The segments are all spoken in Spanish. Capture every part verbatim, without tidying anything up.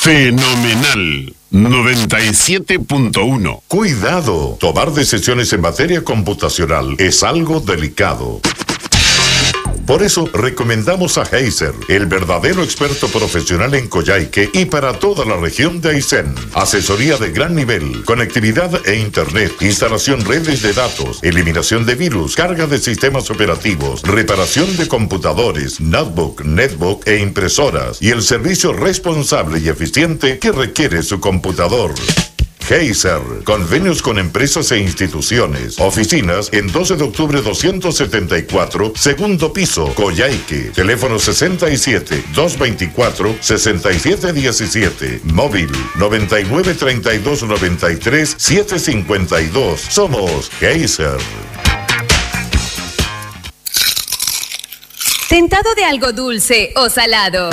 Fenomenal noventa y siete punto uno. Cuidado, tomar decisiones en materia computacional es algo delicado. Por eso recomendamos a Heiser, el verdadero experto profesional en Coyhaique y para toda la región de Aysén. Asesoría de gran nivel, conectividad e internet, instalación redes de datos, eliminación de virus, carga de sistemas operativos, reparación de computadores, notebook, netbook e impresoras y el servicio responsable y eficiente que requiere su computador. Heiser, convenios con empresas e instituciones. Oficinas en doce de octubre doscientos setenta y cuatro, segundo piso, Coyhaique. Teléfono sesenta y siete, doscientos veinticuatro, sesenta y siete diecisiete. Móvil noventa y nueve, treinta y dos, noventa y tres, setecientos cincuenta y dos. Somos Heiser. ¿Tentado de algo dulce o salado?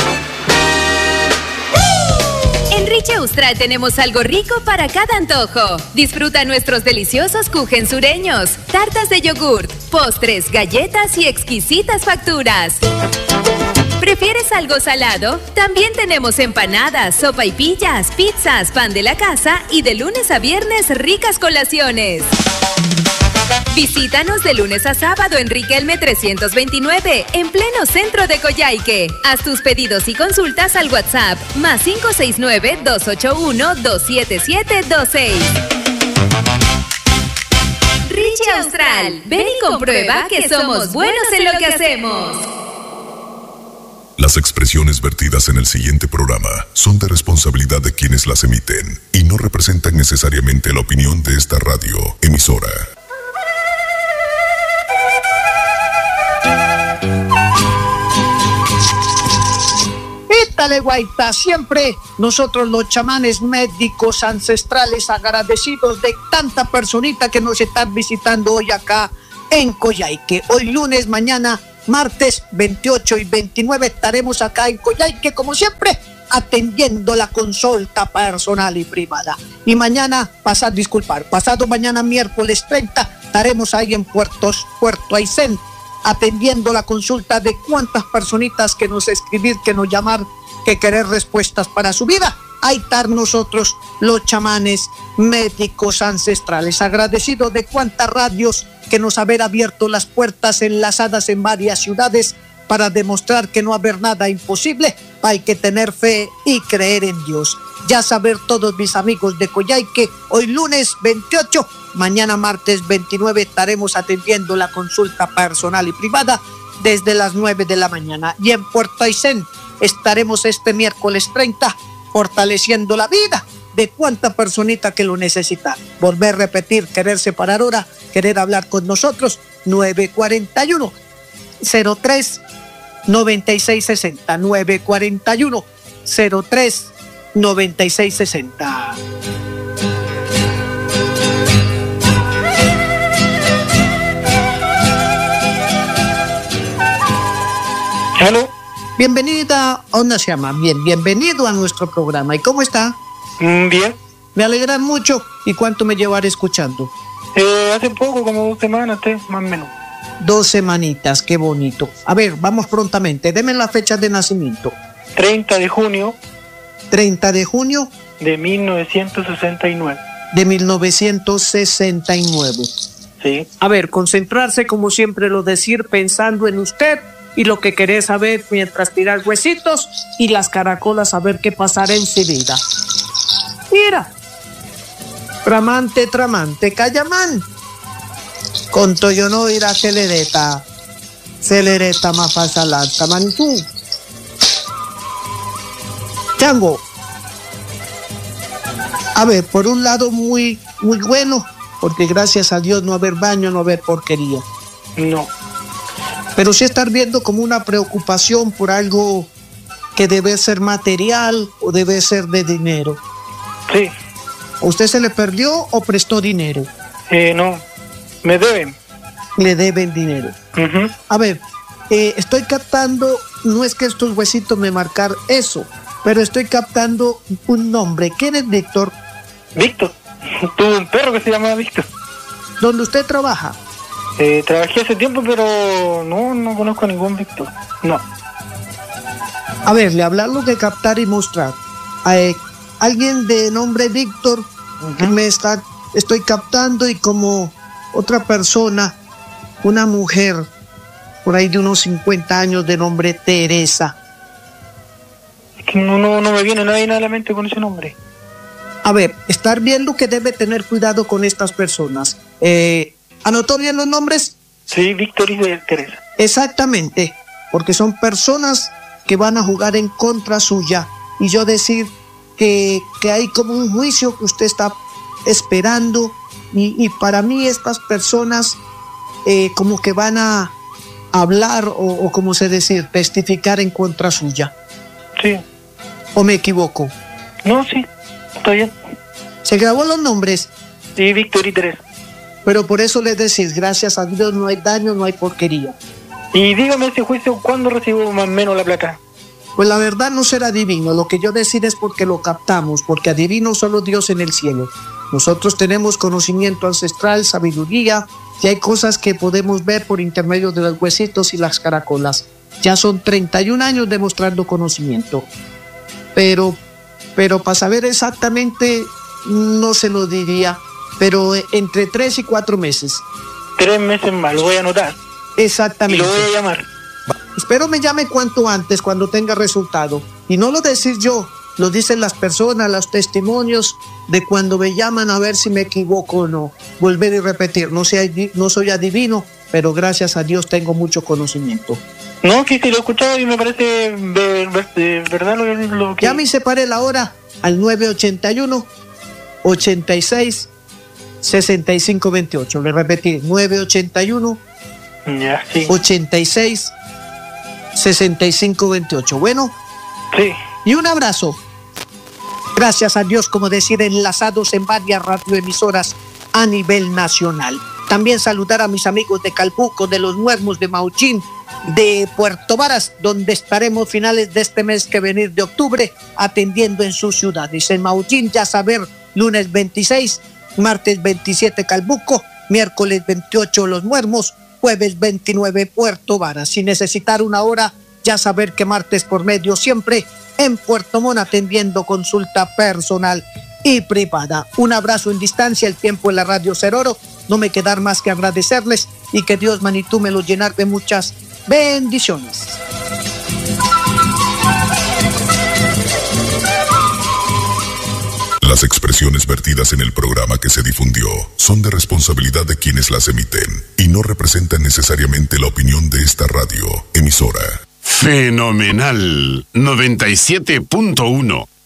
En Rich Austral tenemos algo rico para cada antojo. Disfruta nuestros deliciosos kuchen sureños, tartas de yogurt, postres, galletas y exquisitas facturas. ¿Prefieres algo salado? También tenemos empanadas, sopaipillas, pizzas, pan de la casa y de lunes a viernes ricas colaciones. Visítanos de lunes a sábado en Riquelme trescientos veintinueve, en pleno centro de Coyhaique. Haz tus pedidos y consultas al WhatsApp más cinco seis nueve, dos ocho uno, dos siete siete dos seis. Rich Austral, ven y comprueba que somos buenos en lo que hacemos. Las expresiones vertidas en el siguiente programa son de responsabilidad de quienes las emiten y no representan necesariamente la opinión de esta radio emisora. Dale, guaita, siempre nosotros los chamanes médicos ancestrales agradecidos de tanta personita que nos están visitando hoy acá en Coyhaique. Hoy lunes, mañana martes veintiocho y veintinueve estaremos acá en Coyhaique como siempre atendiendo la consulta personal y privada. Y mañana, pasado, disculpar, pasado mañana miércoles treinta estaremos ahí en Puertos, Puerto Aysén atendiendo la consulta de cuántas personitas que nos escribir, que nos llamar, que querer respuestas para su vida. Ahí estar nosotros los chamanes médicos ancestrales, agradecidos de cuántas radios que nos haber abierto las puertas enlazadas en varias ciudades para demostrar que no haber nada imposible. Hay que tener fe y creer en Dios. Ya saber todos mis amigos de Coyhaique, hoy lunes veintiocho, mañana martes veintinueve estaremos atendiendo la consulta personal y privada desde las nueve de la mañana. Y en Puerto Aysén estaremos este miércoles treinta fortaleciendo la vida de cuánta personita que lo necesita. Volver a repetir, querer separar hora, querer hablar con nosotros, nueve cuatro uno, cero tres, noventa y seis sesenta, nueve cuatro uno, cero tres, noventa y seis sesenta. Hello. Bienvenida, ¿dónde se llama? Bien, bienvenido a nuestro programa. ¿Y cómo está? Mm, bien. Me alegra mucho. ¿Y cuánto me llevará escuchando? Eh, hace poco, como dos semanas, te, más o menos. Dos semanitas, qué bonito. A ver, vamos prontamente. Deme la fecha de nacimiento. treinta de junio. treinta de junio. De mil novecientos sesenta y nueve. De mil novecientos sesenta y nueve. Sí. A ver, concentrarse como siempre lo decir, pensando en usted y lo que querés saber mientras tirar huesitos y las caracolas a ver qué pasará en su vida. Mira. Tramante, tramante, callamán. Conto yo no ir a celereta. Celereta más fasalata, manitú. Chango. A ver, por un lado muy, muy bueno, porque gracias a Dios no haber baño, no haber porquería. No. Pero sí estar viendo como una preocupación por algo que debe ser material o debe ser de dinero. Sí. ¿A usted se le perdió o prestó dinero? Eh, no, me deben. Le deben dinero. Uh-huh. A ver, eh, estoy captando, no es que estos huesitos me marcar eso, pero estoy captando un nombre. ¿Quién es Víctor? Víctor. Tuve un perro que se llamaba Víctor. ¿Dónde usted trabaja? Eh, trabajé hace tiempo, pero no, no conozco a ningún Víctor. No. A ver, le hablar lo de captar y mostrar. eh, alguien de nombre Víctor, uh-huh. que me está, estoy captando, y como otra persona, una mujer por ahí de unos cincuenta años de nombre Teresa. Es que no, no, no me viene nadie a la mente con ese nombre. A ver, estar viendo que debe tener cuidado con estas personas. Eh, ¿Anotó bien los nombres? Sí, Víctor y Teresa. Exactamente, porque son personas que van a jugar en contra suya. Y yo decir que, que hay como un juicio que usted está esperando. Y, y para mí estas personas eh, como que van a hablar o, o como se decir, testificar en contra suya. Sí. ¿O me equivoco? No, sí, está bien. ¿Se grabó los nombres? Sí, Víctor y Teresa. Pero por eso les decís, gracias a Dios no hay daño, no hay porquería. Y dígame ese juicio, ¿cuándo recibo más o menos la plata? Pues la verdad no será divino, lo que yo decir es porque lo captamos, porque adivino solo Dios en el cielo. Nosotros tenemos conocimiento ancestral, sabiduría, y hay cosas que podemos ver por intermedio de los huesitos y las caracolas. Ya son treinta y un años demostrando conocimiento. Pero, pero para saber exactamente no se lo diría, pero entre tres y cuatro meses. Tres meses más, lo voy a anotar. Exactamente. Y lo voy a llamar. Espero me llame cuanto antes, cuando tenga resultado. Y no lo decir yo, lo dicen las personas, los testimonios de cuando me llaman a ver si me equivoco o no. Volver y repetir, no, sea, no soy adivino, pero gracias a Dios tengo mucho conocimiento. No, que si lo he escuchado y me parece ver, ver, de verdad lo, lo que... Ya me separé la hora al nueve ochenta y uno, ochenta y seis, sesenta y cinco veintiocho. Le repetí, nueve ochenta y uno, ya, sí. ochenta y seis, sesenta y cinco veintiocho. Bueno. Sí. Y un abrazo. Gracias a Dios, como decir, enlazados en varias radioemisoras a nivel nacional. También saludar a mis amigos de Calbuco, de Los Muermos, de Mauchín, de Puerto Varas, donde estaremos finales de este mes que venir de octubre atendiendo en sus ciudades. En Mauchín, ya saber, lunes veintiséis, martes veintisiete Calbuco, miércoles veintiocho Los Muermos, jueves veintinueve Puerto Varas. Si necesitar una hora, ya saber que martes por medio siempre en Puerto Montt atendiendo consulta personal y privada. Un abrazo en distancia, el tiempo en la radio Ceroro. No me quedar más que agradecerles y que Dios, manitú, me lo llenar de muchas bendiciones. Las expresiones vertidas en el programa que se difundió son de responsabilidad de quienes las emiten y no representan necesariamente la opinión de esta radio emisora. Fenomenal noventa y siete punto uno.